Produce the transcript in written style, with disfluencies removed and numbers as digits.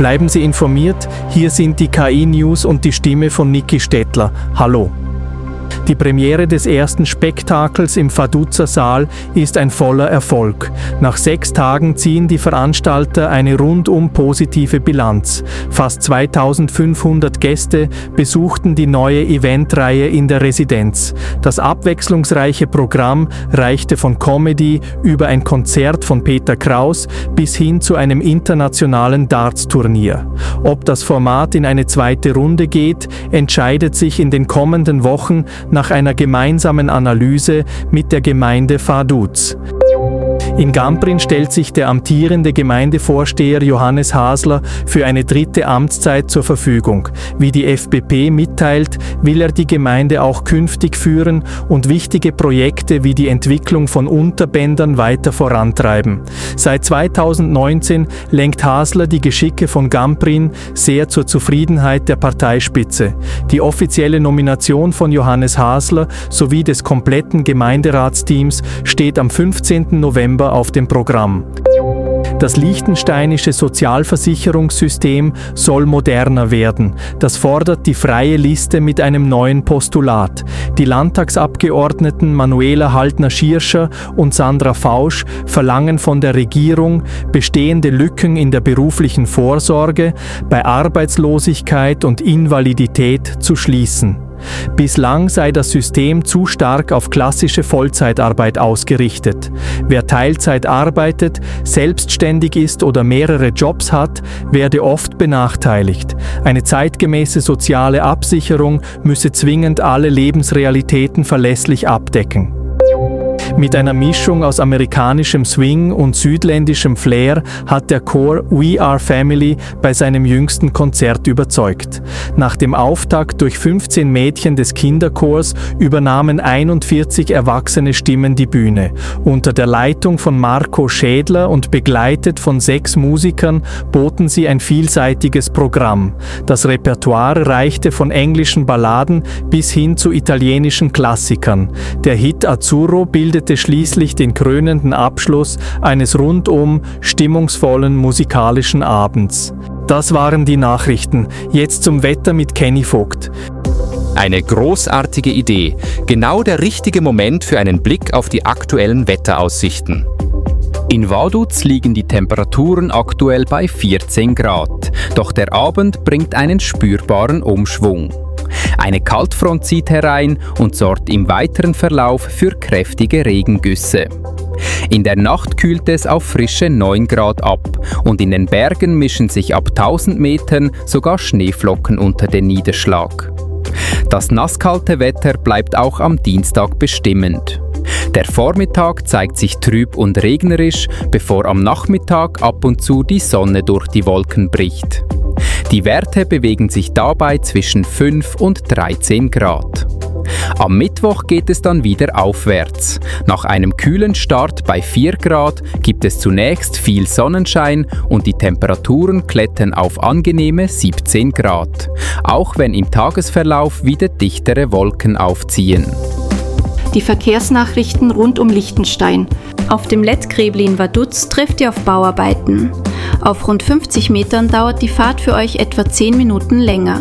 Bleiben Sie informiert, hier sind die KI-News und die Stimme von Niki Stettler. Hallo! Die Premiere des ersten Spektakels im Vaduzzer Saal ist ein voller Erfolg. Nach 6 Tagen ziehen die Veranstalter eine rundum positive Bilanz. Fast 2500 Gäste besuchten die neue Eventreihe in der Residenz. Das abwechslungsreiche Programm reichte von Comedy über ein Konzert von Peter Kraus bis hin zu einem internationalen Darts-Turnier. Ob das Format in eine zweite Runde geht, entscheidet sich in den kommenden Wochen nach einer gemeinsamen Analyse mit der Gemeinde Vaduz. In Gamprin stellt sich der amtierende Gemeindevorsteher Johannes Hasler für eine 3. Amtszeit zur Verfügung. Wie die FPP mitteilt, will er die Gemeinde auch künftig führen und wichtige Projekte wie die Entwicklung von Unterbändern weiter vorantreiben. Seit 2019 lenkt Hasler die Geschicke von Gamprin sehr zur Zufriedenheit der Parteispitze. Die offizielle Nomination von Johannes Hasler sowie des kompletten Gemeinderatsteams steht am 15. November auf dem Programm. Das liechtensteinische Sozialversicherungssystem soll moderner werden. Das fordert die Freie Liste mit einem neuen Postulat. Die Landtagsabgeordneten Manuela Haltner-Schirscher und Sandra Fausch verlangen von der Regierung, bestehende Lücken in der beruflichen Vorsorge, bei Arbeitslosigkeit und Invalidität zu schließen. Bislang sei das System zu stark auf klassische Vollzeitarbeit ausgerichtet. Wer Teilzeit arbeitet, selbstständig ist oder mehrere Jobs hat, werde oft benachteiligt. Eine zeitgemäße soziale Absicherung müsse zwingend alle Lebensrealitäten verlässlich abdecken. Mit einer Mischung aus amerikanischem Swing und südländischem Flair hat der Chor We Are Family bei seinem jüngsten Konzert überzeugt. Nach dem Auftakt durch 15 Mädchen des Kinderchors übernahmen 41 erwachsene Stimmen die Bühne. Unter der Leitung von Marco Schädler und begleitet von 6 Musikern boten sie ein vielseitiges Programm. Das Repertoire reichte von englischen Balladen bis hin zu italienischen Klassikern. Der Hit Azzurro bildete schließlich den krönenden Abschluss eines rundum stimmungsvollen musikalischen Abends. Das waren die Nachrichten. Jetzt zum Wetter mit Kenny Vogt. Eine großartige Idee. Genau der richtige Moment für einen Blick auf die aktuellen Wetteraussichten. In Vaduz liegen die Temperaturen aktuell bei 14 Grad. Doch der Abend bringt einen spürbaren Umschwung. Eine Kaltfront zieht herein und sorgt im weiteren Verlauf für kräftige Regengüsse. In der Nacht kühlt es auf frische 9 Grad ab und in den Bergen mischen sich ab 1000 Metern sogar Schneeflocken unter den Niederschlag. Das nasskalte Wetter bleibt auch am Dienstag bestimmend. Der Vormittag zeigt sich trüb und regnerisch, bevor am Nachmittag ab und zu die Sonne durch die Wolken bricht. Die Werte bewegen sich dabei zwischen 5 und 13 Grad. Am Mittwoch geht es dann wieder aufwärts. Nach einem kühlen Start bei 4 Grad gibt es zunächst viel Sonnenschein und die Temperaturen klettern auf angenehme 17 Grad, auch wenn im Tagesverlauf wieder dichtere Wolken aufziehen. Die Verkehrsnachrichten rund um Liechtenstein. Auf dem Lettgräbli in Vaduz trefft ihr auf Bauarbeiten. Auf rund 50 Metern dauert die Fahrt für euch etwa 10 Minuten länger.